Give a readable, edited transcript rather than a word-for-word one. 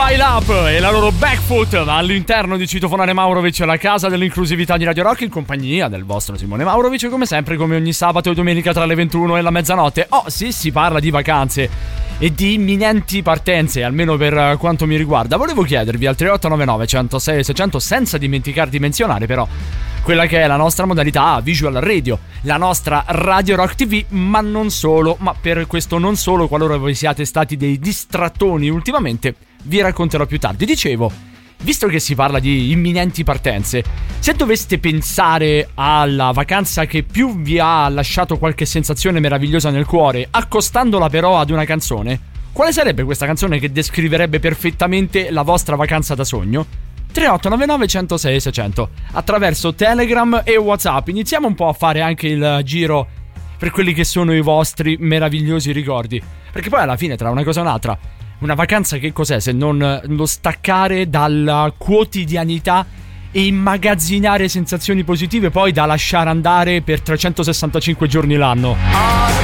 Style Up e la loro Backfoot all'interno di Citofonare Maurovic, la casa dell'inclusività di Radio Rock, in compagnia del vostro Simone Maurovic, come sempre, come ogni sabato e domenica tra le 21 e la mezzanotte. Oh sì, si parla di vacanze e di imminenti partenze, almeno per quanto mi riguarda. Volevo chiedervi al 3899 106 600, senza dimenticare di menzionare però quella che è la nostra modalità Visual Radio, la nostra Radio Rock TV, ma non solo. Ma per questo non solo, qualora voi siate stati dei distrattoni ultimamente, vi racconterò più tardi. Dicevo, visto che si parla di imminenti partenze, se doveste pensare alla vacanza che più vi ha lasciato qualche sensazione meravigliosa nel cuore, accostandola però ad una canzone, quale sarebbe questa canzone che descriverebbe perfettamente la vostra vacanza da sogno? 3899 106 600 attraverso Telegram e WhatsApp. Iniziamo un po' a fare anche il giro per quelli che sono i vostri meravigliosi ricordi, perché poi alla fine, tra una cosa e un'altra, una vacanza che cos'è se non lo staccare dalla quotidianità e immagazzinare sensazioni positive poi da lasciare andare per 365 giorni l'anno.